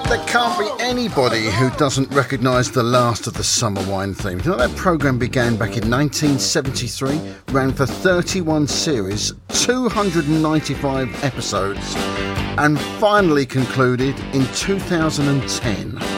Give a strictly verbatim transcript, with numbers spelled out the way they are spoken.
There can't be anybody who doesn't recognise the last of the Summer Wine theme. You know, that programme began back in nineteen seventy-three, ran for thirty-one series, two hundred ninety-five episodes, and finally concluded in two thousand ten.